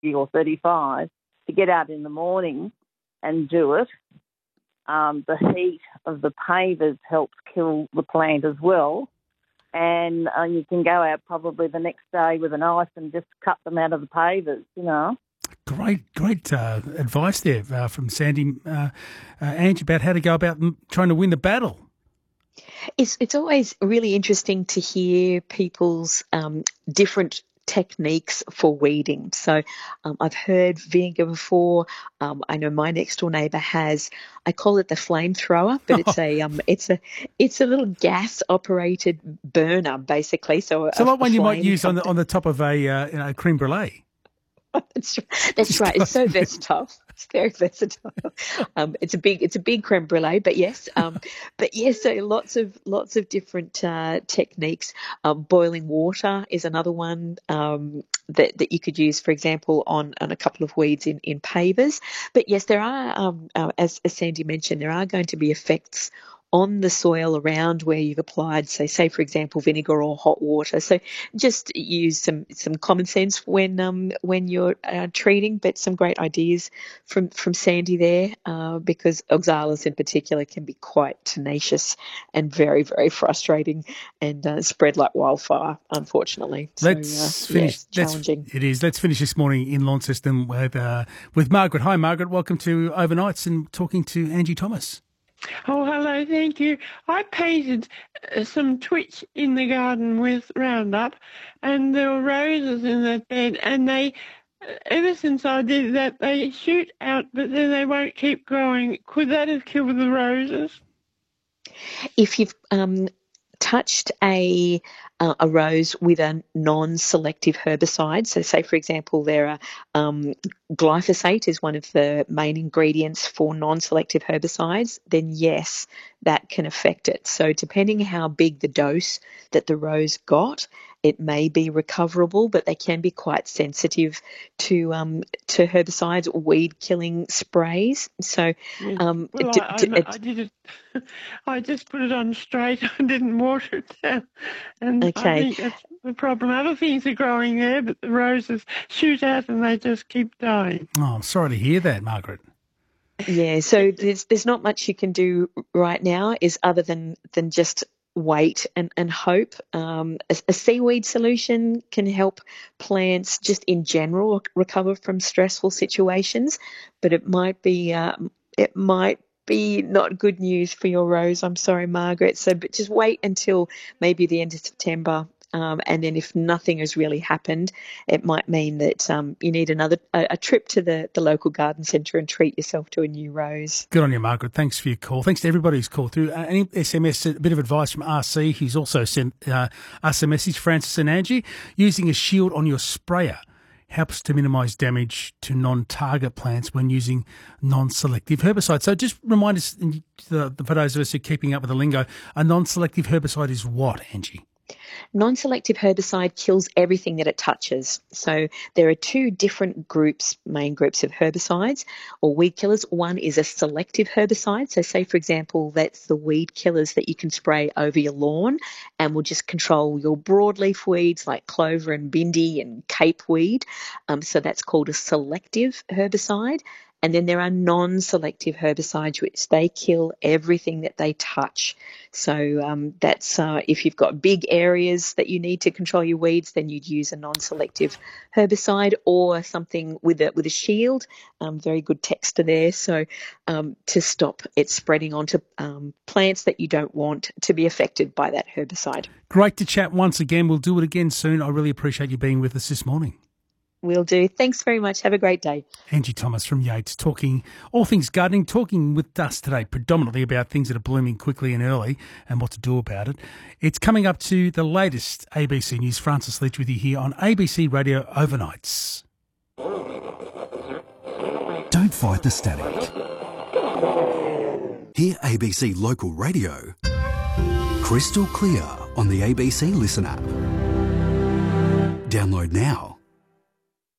or 35 to get out in the morning and do it. The heat of the pavers helps kill the plant as well. And you can go out probably the next day with a knife and just cut them out of the pavers, you know. Great advice there from Sandy. Ange, about how to go about trying to win the battle. It's always really interesting to hear people's different techniques for weeding. So I've heard vinegar before. I know my next door neighbour has. I call it the flamethrower, but it's a little gas operated burner basically. So it's a lot one you might use on the top of a creme brulee. That's right. It's so versatile. It's very versatile. It's a big creme brulee, but yes, so lots of different techniques. Boiling water is another one that you could use, for example, on a couple of weeds in pavers. But yes, there are, as Sandy mentioned, there are going to be effects on the soil around where you've applied, say for example, vinegar or hot water. So just use some common sense when you're treating, but some great ideas from Sandy there, because oxalis in particular can be quite tenacious and very, very frustrating and spread like wildfire, unfortunately. Let's finish. Challenging. It is. Let's finish this morning in Launceston with Margaret. Hi, Margaret. Welcome to Overnights and talking to Angie Thomas. Oh, hello, thank you. I painted some twitch in the garden with Roundup, and there were roses in that bed, and they, ever since I did that, they shoot out, but then they won't keep growing. Could that have killed the roses? If you've touched a rose with a non-selective herbicide, so say for example there are glyphosate is one of the main ingredients for non-selective herbicides, then yes, that can affect it. So depending how big the dose that the rose got, it may be recoverable, but they can be quite sensitive to herbicides or weed killing sprays. So I did it. I just put it on straight. I didn't water it down, and I think that's the problem. Other things are growing there, but the roses shoot out and they just keep dying. Oh, I'm sorry to hear that, Margaret. Yeah, so there's not much you can do right now, is other than just wait and hope. A seaweed solution can help plants just in general recover from stressful situations, but it might be not good news for your rose. I'm sorry, Margaret. So, but just wait until maybe the end of September. And then if nothing has really happened, it might mean that you need a trip to the local garden centre and treat yourself to a new rose. Good on you, Margaret. Thanks for your call. Thanks to everybody who's called through. Any SMS, a bit of advice from RC, who's also sent us a message, Francis and Angie. Using a shield on your sprayer helps to minimise damage to non-target plants when using non-selective herbicides. So just remind us, for those of us who are keeping up with the lingo, a non-selective herbicide is what, Angie? Non-selective herbicide kills everything that it touches. So there are two different main groups of herbicides or weed killers. One is a selective herbicide. So say, for example, that's the weed killers that you can spray over your lawn and will just control your broadleaf weeds like clover and bindi and cape weed. So that's called a selective herbicide. And then there are non-selective herbicides, which they kill everything that they touch. So that's if you've got big areas that you need to control your weeds, then you'd use a non-selective herbicide or something with a shield. Very good texture there. So to stop it spreading onto plants that you don't want to be affected by that herbicide. Great to chat once again. We'll do it again soon. I really appreciate you being with us this morning. Will do. Thanks very much. Have a great day. Angie Thomas from Yates, talking all things gardening, talking with us today predominantly about things that are blooming quickly and early and what to do about it. It's coming up to the latest ABC News. Francis Leach with you here on ABC Radio Overnights. Don't fight the static. Hear ABC Local Radio crystal clear on the ABC Listen app. Download now.